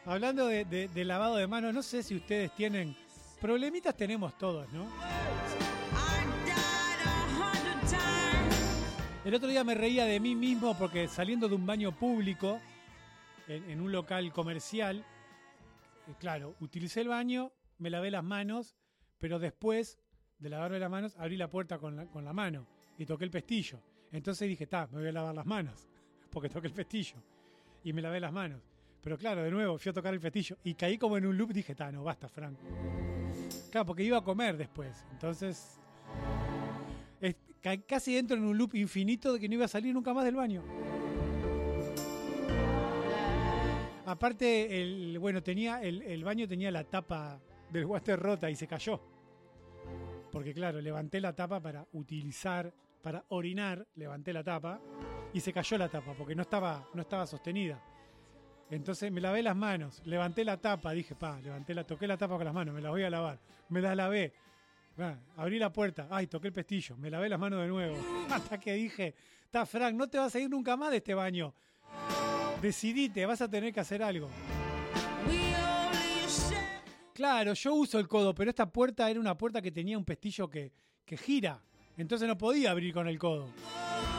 Hablando de lavado de manos, no sé si ustedes tienen... Problemitas tenemos todos, ¿no? El otro día me reía de mí mismo porque saliendo de un baño público, en un local comercial, claro, utilicé el baño, me lavé las manos, pero después de lavarme las manos, abrí la puerta con la mano y toqué el pestillo. Entonces dije, me voy a lavar las manos, porque toqué el pestillo. Y me lavé las manos. Pero claro, de nuevo, fui a tocar el pestillo y caí como en un loop. Dije, no, basta, Frank. Claro, porque iba a comer después. Entonces, casi entro en un loop infinito de que no iba a salir nunca más del baño. Aparte, el baño tenía la tapa del water rota y se cayó. Porque claro, levanté la tapa para orinar, levanté la tapa y se cayó la tapa porque no estaba sostenida. Entonces me lavé las manos, levanté la tapa, dije, toqué la tapa con las manos, me las voy a lavar. Me las lavé, abrí la puerta, toqué el pestillo, me lavé las manos de nuevo. Hasta que dije, Frank, no te vas a ir nunca más de este baño. Decidite, vas a tener que hacer algo. Claro, yo uso el codo, pero esta puerta era una puerta que tenía un pestillo que gira. Entonces no podía abrir con el codo.